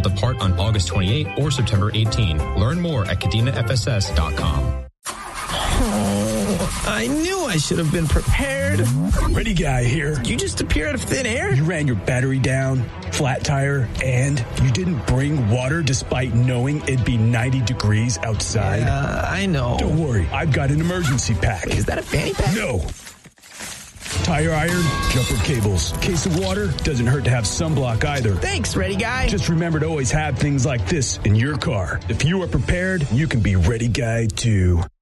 will depart on August 28 or September 18. Learn more at CadenaFSS.com. Oh, I knew I should have been prepared. Ready guy here. Did you just appear out of thin air? You ran your battery down, flat tire, and you didn't bring water despite knowing it'd be 90 degrees outside. I know. Don't worry, I've got an emergency pack. Wait, is that a fanny pack? No. Tire iron, jumper cables. Case of water, doesn't hurt to have sunblock either. Thanks, ready guy. Just remember to always have things like this in your car. If you are prepared, you can be ready guy too.